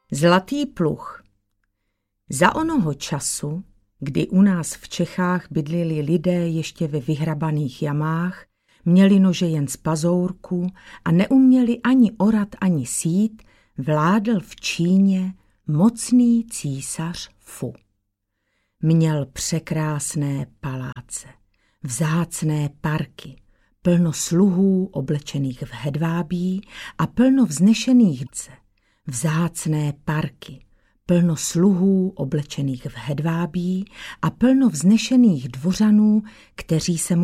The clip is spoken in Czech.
Zlatý pluh. Za onoho času, kdy u nás v Čechách bydlili lidé ještě ve vyhrabaných jamách, měli nože jen z pazourku a neuměli ani orat, ani sít, vládl v Číně mocný císař Fu. Měl překrásné paláce, vzácné parky, plno sluhů oblečených v hedvábí a plno vznešených vzácné parky, plno sluhů oblečených v hedvábí a plno vznešených dvořanů, kteří se mu